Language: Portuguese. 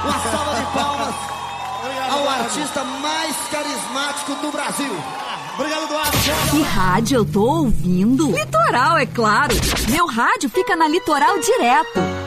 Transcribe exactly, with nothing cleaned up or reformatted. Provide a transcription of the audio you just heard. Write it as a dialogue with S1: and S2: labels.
S1: Uma salva de palmas ao artista mais carismático do Brasil.
S2: Obrigado, Eduardo.
S3: Que rádio eu tô ouvindo? Litoral, é claro. Meu rádio fica na Litoral direto.